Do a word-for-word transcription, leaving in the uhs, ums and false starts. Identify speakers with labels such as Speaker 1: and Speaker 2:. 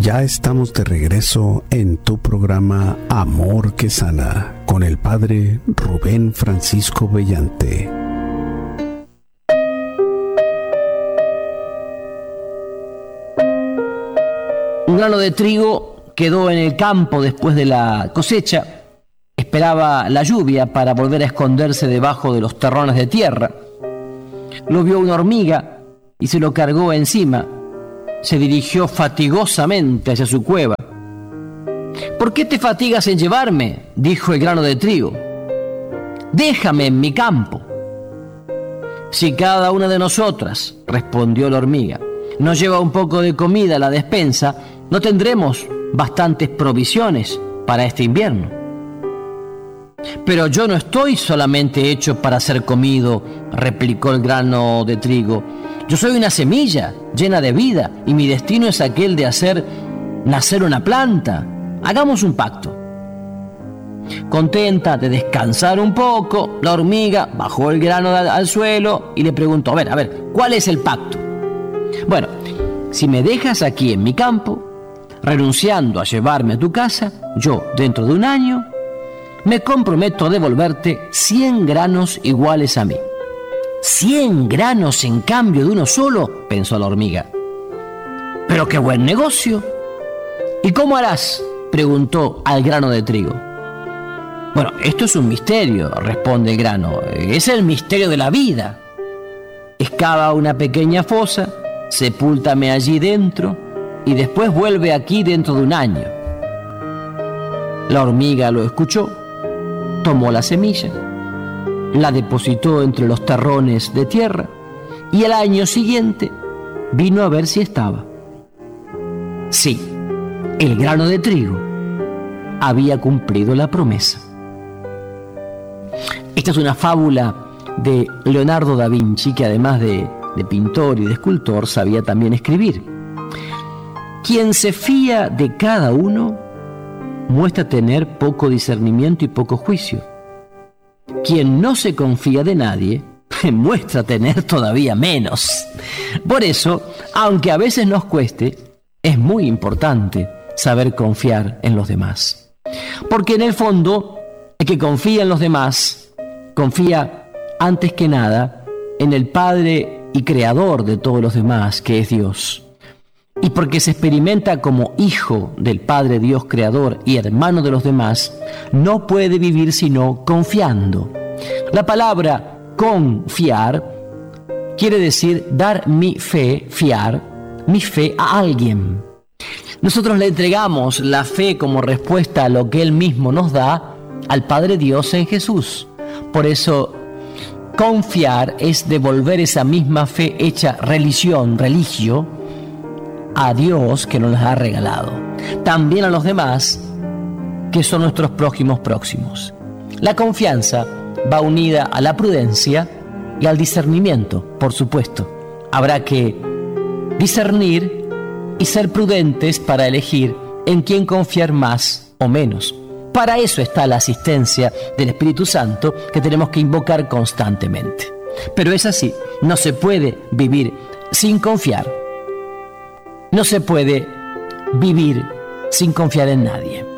Speaker 1: Ya estamos de regreso en tu programa Amor que Sana con el Padre Rubén Francisco Bellante.
Speaker 2: Un grano de trigo quedó en el campo después de la cosecha. Esperaba la lluvia para volver a esconderse debajo de los terrones de tierra. Lo vio una hormiga y se lo cargó encima. Se dirigió fatigosamente hacia su cueva. «¿Por qué te fatigas en llevarme?», dijo el grano de trigo. «Déjame en mi campo». «Si cada una de nosotras», respondió la hormiga, «nos lleva un poco de comida a la despensa, no tendremos bastantes provisiones para este invierno». «Pero yo no estoy solamente hecho para ser comido», replicó el grano de trigo. «Yo soy una semilla llena de vida y mi destino es aquel de hacer nacer una planta. Hagamos un pacto». Contenta de descansar un poco, la hormiga bajó el grano al, al suelo y le preguntó, a ver, a ver, ¿cuál es el pacto? «Bueno, si me dejas aquí en mi campo, renunciando a llevarme a tu casa, yo, dentro de un año, me comprometo a devolverte cien granos iguales a mí». «¿Cien granos en cambio de uno solo?», pensó la hormiga. «Pero qué buen negocio». «¿Y cómo harás?», preguntó al grano de trigo. «Bueno, esto es un misterio», responde el grano. «Es el misterio de la vida. Excava una pequeña fosa, sepúltame allí dentro y después vuelve aquí dentro de un año». La hormiga lo escuchó, tomó la semilla, la depositó entre los terrones de tierra y al año siguiente vino a ver si estaba. Sí, el grano de trigo había cumplido la promesa. Esta es una fábula de Leonardo da Vinci, que además de, de pintor y de escultor sabía también escribir. Quien se fía de cada uno muestra tener poco discernimiento y poco juicio. Quien no se confía de nadie muestra tener todavía menos. Por eso, aunque a veces nos cueste, es muy importante saber confiar en los demás. Porque en el fondo, el que confía en los demás, confía antes que nada en el Padre y Creador de todos los demás, que es Dios. Y porque se experimenta como hijo del Padre Dios Creador y hermano de los demás, no puede vivir sino confiando. La palabra confiar quiere decir dar mi fe, fiar, mi fe a alguien. Nosotros le entregamos la fe como respuesta a lo que Él mismo nos da al Padre Dios en Jesús. Por eso, confiar es devolver esa misma fe hecha religión, religio, a Dios que nos ha regalado. También a los demás, que son nuestros prójimos próximos. La confianza va unida a la prudencia y al discernimiento, por supuesto. Habrá que discernir y ser prudentes para elegir en quién confiar más o menos. Para eso está la asistencia del Espíritu Santo que tenemos que invocar constantemente. Pero es así, no se puede vivir sin confiar. No se puede vivir sin confiar en nadie.